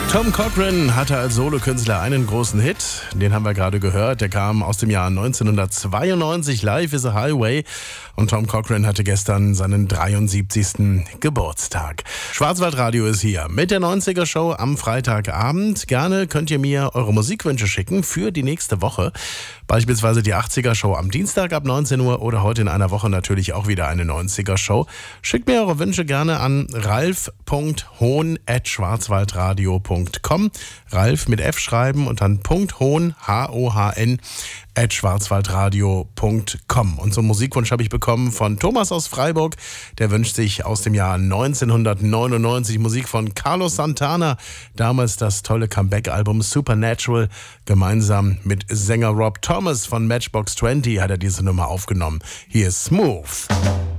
Tom Cochrane hatte als Solokünstler einen großen Hit, den haben wir gerade gehört, der kam aus dem Jahr 1992, Life is a Highway, und Tom Cochrane hatte gestern seinen 73. Geburtstag. Schwarzwaldradio ist hier mit der 90er Show am Freitagabend. Gerne könnt ihr mir eure Musikwünsche schicken für die nächste Woche, beispielsweise die 80er Show am Dienstag ab 19 Uhr oder heute in einer Woche natürlich auch wieder eine 90er Show. Schickt mir eure Wünsche gerne an ralf.hohn@schwarzwaldradio.com. Ralf mit F schreiben und dann .hohn, Hohn, @schwarzwaldradio.com. Und so einen Musikwunsch habe ich bekommen von Thomas aus Freiburg. Der wünscht sich aus dem Jahr 1999 Musik von Carlos Santana. Damals das tolle Comeback-Album Supernatural. Gemeinsam mit Sänger Rob Thomas von Matchbox 20 hat er diese Nummer aufgenommen. Hier ist Smooth.